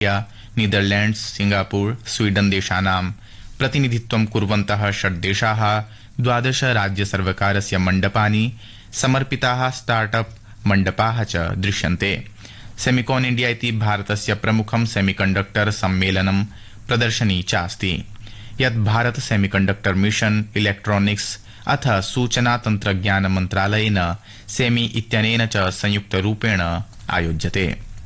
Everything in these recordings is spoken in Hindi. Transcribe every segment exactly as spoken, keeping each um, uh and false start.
नीदरलैंड्स, सिंगापुर, स्वीडन देशानां प्रतिनिधित्वं कुर्वन्तः षड् देशाः, द्वादश राज्य सर्वकारस्य मण्डपानि, समर्पिताः स्टार्टअप मण्डपाः च दृश्यन्ते। सेमिकॉन इंडिया इति भारतस्य प्रमुखं सेमीकंडक्टर सम्मेलनं प्रदर्शनी चास्ति, यत् भारत सेमीकंडक्टर मिशन, इलेक्ट्रॉनिक्स अथ सूचना तंत्रज्ञान मन्त्रालयेन सेमी इत्यनेन च संयुक्तरूपेण आयोज्यते।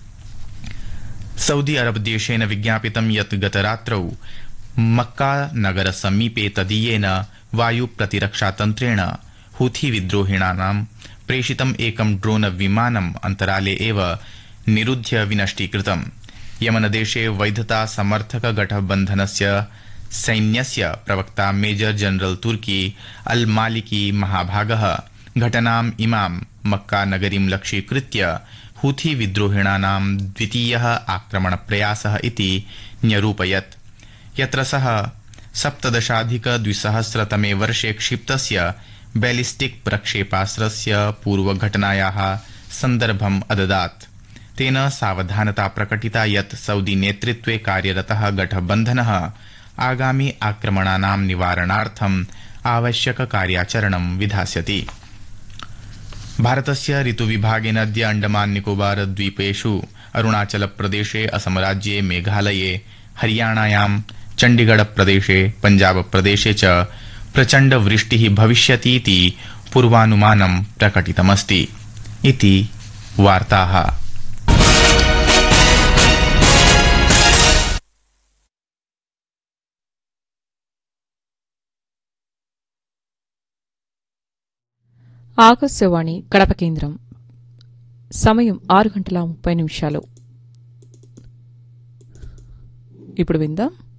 सऊदी अरब देशेन विज्ञापितं यत् गतरात्रौ मक्का नगर समीपे तदीयेन वायु प्रतिरक्षातन्त्रेण हूथी विद्रोहिणानां प्रेषितम् एकं ड्रोन विमानम् अन्तराले एव निरुध्य विनष्टीकृतम्। यमनदेशे वैधता समर्थक गठबन्धनस्य सैन्यस्य प्रवक्ता मेजर जनरल तुर्की अल मालिकी महाभागः घटनाम् इमां मक्का नगरीं लक्ष्यीकृत्य हूथी विद्रोहिणानां द्वितीयः आक्रमण प्रयासः इति न्यरूपयत्, यत्र सः सप्तदशाधिक द्विसहस्रतमे वर्षे क्षिप्तस्य बैलिस्टिक प्रक्षेपास्त्रस्य पूर्वघटनायाः सन्दर्भम् अददात्। तेन सावधानता प्रकटिता यत् सऊदी नेतृत्वे कार्यरतः गठबन्धनः आगामी आक्रमणानां निवारणार्थम् आवश्यक कार्याचरणं विधास्यति। भारतस्य ऋतुविभागेन अद्य अंडमान निकोबार द्वीपेषु अरुणाचल प्रदेशे, असम राज्ये, मेघालये, हरियाणायां, चण्डीगढ़ प्रदेशे, पंजाब प्रदेशे च प्रचण्ड वृष्टिः भविष्यतीति पूर्वानुमानं प्रकटितमस्ति। इति वार्ताः। ఆకాశవాణి కడప కేంద్రం. సమయం ఆరు గంటల ముప్పై నిమిషాలు. ఇప్పుడు విందాం